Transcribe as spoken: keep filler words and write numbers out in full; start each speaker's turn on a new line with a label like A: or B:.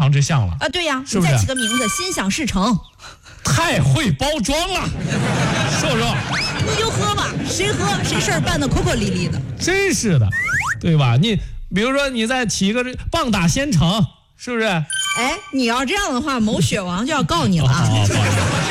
A: 堂之相了
B: 啊！对呀，
A: 是不是？
B: 再起个名字，心想事成。
A: 太会包装了，是不是？
B: 你就喝吧，谁喝谁事儿办得妥妥利利的。
A: 真是的，对吧？你比如说，你再起一个棒打仙城，是不是？
B: 哎，你要这样的话，某雪王就要告你了啊！
A: 哦哦